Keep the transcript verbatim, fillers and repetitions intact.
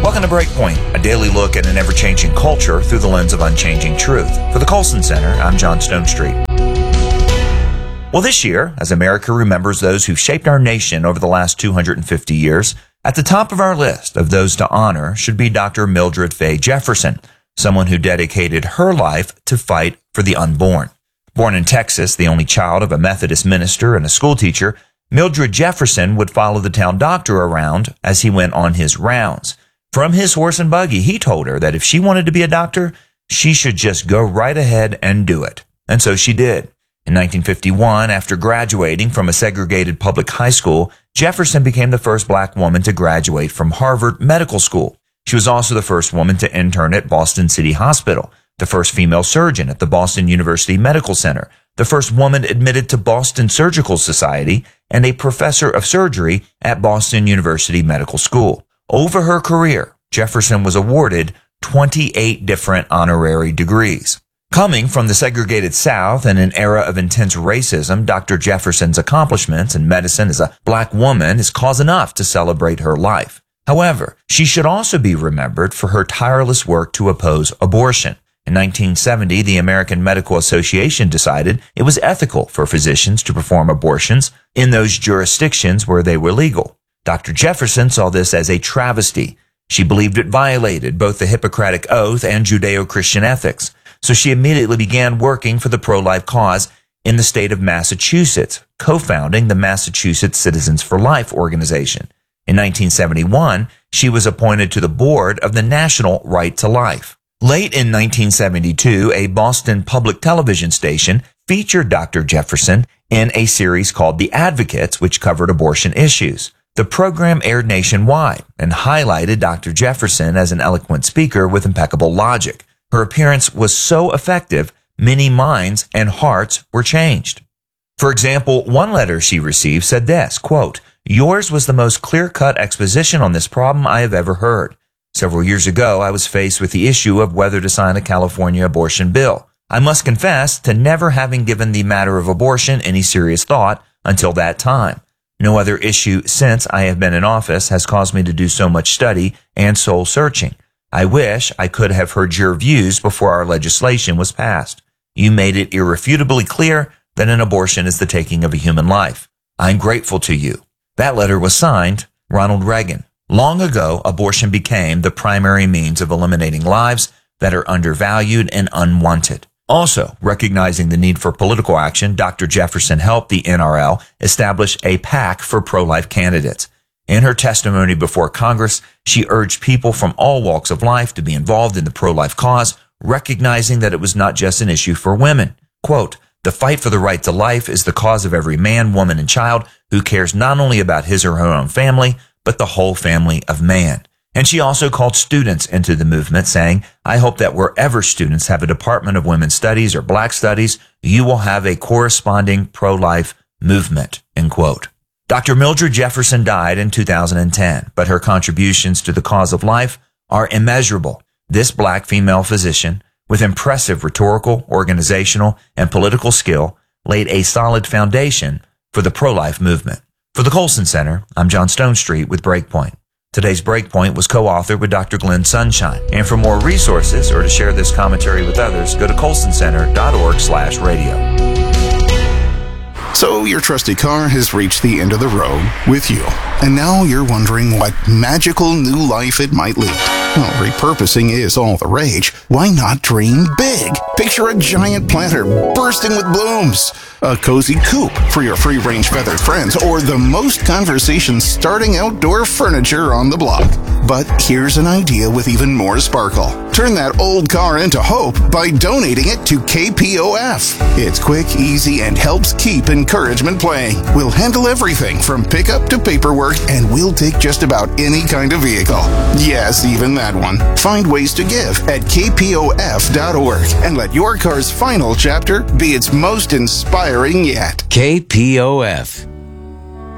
Welcome to Breakpoint, a daily look at an ever-changing culture through the lens of unchanging truth. For the Colson Center, I'm John Stonestreet. Well, this year, as America remembers those who shaped our nation over the last two hundred fifty years, at the top of our list of those to honor should be Doctor Mildred Fay Jefferson, someone who dedicated her life to fight for the unborn. Born in Texas, the only child of a Methodist minister and a schoolteacher, Mildred Jefferson would follow the town doctor around as he went on his rounds. From his horse and buggy, he told her that if she wanted to be a doctor, she should just go right ahead and do it. And so she did. In nineteen fifty-one, after graduating from a segregated public high school, Jefferson became the first black woman to graduate from Harvard Medical School. She was also the first woman to intern at Boston City Hospital, the first female surgeon at the Boston University Medical Center, the first woman admitted to Boston Surgical Society, and a professor of surgery at Boston University Medical School. Over her career, Jefferson was awarded twenty-eight different honorary degrees. Coming from the segregated South in an era of intense racism, Doctor Jefferson's accomplishments in medicine as a black woman is cause enough to celebrate her life. However, she should also be remembered for her tireless work to oppose abortion. In nineteen seventy, the American Medical Association decided it was ethical for physicians to perform abortions in those jurisdictions where they were legal. Doctor Jefferson saw this as a travesty. She believed it violated both the Hippocratic Oath and Judeo-Christian ethics. So she immediately began working for the pro-life cause in the state of Massachusetts, co-founding the Massachusetts Citizens for Life organization. In nineteen seventy-one, she was appointed to the board of the National Right to Life. Late in nineteen seventy-two, a Boston public television station featured Doctor Jefferson in a series called The Advocates, which covered abortion issues. The program aired nationwide and highlighted Doctor Jefferson as an eloquent speaker with impeccable logic. Her appearance was so effective, many minds and hearts were changed. For example, one letter she received said this, quote, "Yours was the most clear-cut exposition on this problem I have ever heard. Several years ago, I was faced with the issue of whether to sign a California abortion bill. I must confess to never having given the matter of abortion any serious thought until that time. No other issue since I have been in office has caused me to do so much study and soul searching. I wish I could have heard your views before our legislation was passed. You made it irrefutably clear that an abortion is the taking of a human life. I'm grateful to you." That letter was signed Ronald Reagan. Long ago, abortion became the primary means of eliminating lives that are undervalued and unwanted. Also, recognizing the need for political action, Doctor Jefferson helped the N R L establish a PAC for pro-life candidates. In her testimony before Congress, she urged people from all walks of life to be involved in the pro-life cause, recognizing that it was not just an issue for women. Quote, "The fight for the right to life is the cause of every man, woman, and child who cares not only about his or her own family, but the whole family of man." And she also called students into the movement, saying, "I hope that wherever students have a Department of Women's Studies or Black Studies, you will have a corresponding pro-life movement." End quote. Doctor Mildred Jefferson died in two thousand ten, but her contributions to the cause of life are immeasurable. This black female physician, with impressive rhetorical, organizational, and political skill, laid a solid foundation for the pro-life movement. For the Colson Center, I'm John Stonestreet with Breakpoint. Today's Breakpoint was co-authored with Doctor Glenn Sunshine. And for more resources or to share this commentary with others, go to colson center dot org slash radio. So your trusty car has reached the end of the road with you. And now you're wondering what magical new life it might lead. Well, repurposing is all the rage. Why not dream big? Picture a giant planter bursting with blooms, a cozy coop for your free-range feathered friends, or the most conversation-starting outdoor furniture on the block. But here's an idea with even more sparkle. Turn that old car into hope by donating it to K P O F. It's quick, easy, and helps keep encouragement playing. We'll handle everything from pickup to paperwork, and we'll take just about any kind of vehicle. Yes, even that one. Find ways to give at K P O F dot org and let your car's final chapter be its most inspiring yet. K P O F.